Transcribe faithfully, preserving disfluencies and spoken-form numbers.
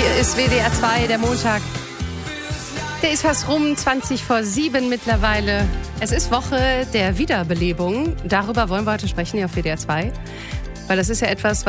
Hier ist W D R zwei, der Montag. Der ist fast rum, zwanzig vor sieben mittlerweile. Es ist Woche der Wiederbelebung. Darüber wollen wir heute sprechen hier auf W D R zwei. Weil das ist ja etwas,